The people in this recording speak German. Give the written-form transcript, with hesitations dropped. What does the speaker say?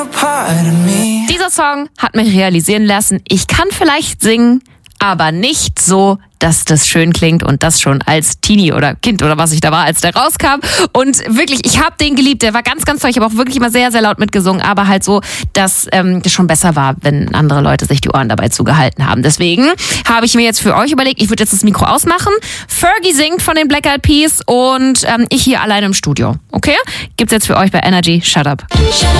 Dieser Song hat mich realisieren lassen, ich kann vielleicht singen, aber nicht so, dass das schön klingt und das schon als Teenie oder Kind oder was ich da war, als der rauskam. Und wirklich, ich habe den geliebt, der war ganz, ganz toll. Ich habe auch wirklich immer sehr, sehr laut mitgesungen, aber halt so, dass das schon besser war, wenn andere Leute sich die Ohren dabei zugehalten haben. Deswegen habe ich mir jetzt für euch überlegt, ich würde jetzt das Mikro ausmachen. Fergie singt von den Black Eyed Peas und ich hier alleine im Studio. Okay? Gibt's jetzt für euch bei Energy. Shut Up.